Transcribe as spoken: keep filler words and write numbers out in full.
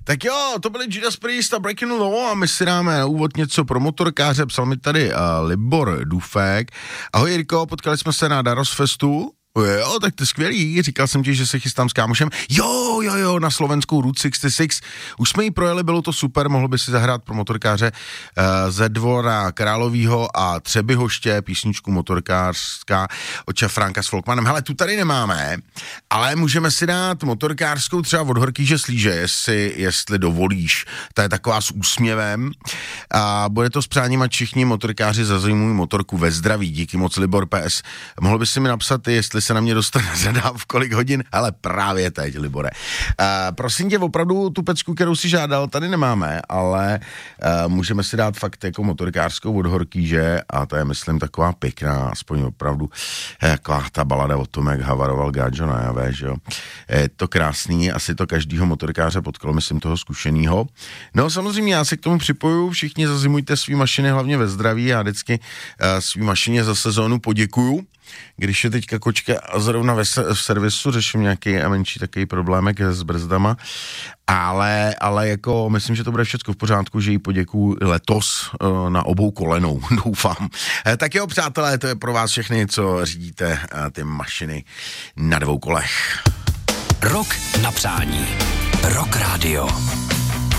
Tak jo, to byli Judas Priest a Breaking the Law a my si dáme na úvod něco pro motorkáře, psal mi tady uh, Libor Dufek. Ahoj Jirko, potkali jsme se na Daros Festu. Jo, tak to je skvělý, říkal jsem ti, že se chystám s kámošem. Jo, jo, jo, na slovenskou Route šedesát šest. Už jsme ji projeli, bylo to super, mohl by si zahrát pro motorkáře uh, ze Dvora Královýho a Třebyhoště, písničku motorkářská od Franka s Folkmanem. Hele, tu tady nemáme, ale můžeme si dát motorkářskou třeba od Horkýže Slíže, jestli, jestli dovolíš. Ta je taková s úsměvem a bude to s přáním, ať všichni motorkáři zazajímují motorku ve zdraví. Díky moc, Libor P S. Mohl by si mi napsat, jestli se na mě dostane řada v kolik hodin, ale právě teď, Libore. Uh, prosím tě, opravdu tu pecku, kterou si žádal, tady nemáme, ale uh, můžeme si dát fakt jako motorkářskou od Horkýže a to je, myslím, taková pěkná, aspoň opravdu taková ta balada o tom, jak havaroval Gáďo na javé, že jo. Je to krásný, asi to každýho motorkáře potkalo, myslím, toho zkušenýho. No samozřejmě, já se k tomu připoju, všichni zazimujte svý mašiny, hlavně ve zdraví, já vždycky uh, svý mašině za sezónu poděkuju. Když je teďka kočka a zrovna ve v servisu, řeším nějaký menší takový problémek s brzdama, ale, ale jako myslím, že to bude všechno v pořádku, že jí poděkuju letos uh, na obou kolenou, doufám. E, tak jo, přátelé, to je pro vás všechny, co řídíte uh, ty mašiny na dvou kolech. Rok na přání. Rock Radio.